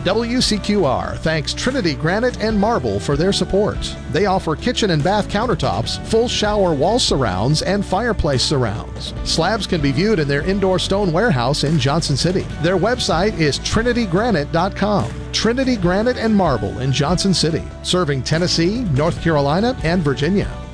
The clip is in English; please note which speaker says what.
Speaker 1: WCQR thanks Trinity Granite and Marble for their support. They offer kitchen and bath countertops, full shower wall surrounds, and fireplace surrounds. Slabs can be viewed in their indoor stone warehouse in Johnson City. Their website is trinitygranite.com. Trinity Granite and Marble in Johnson City, serving Tennessee, North Carolina, and Virginia.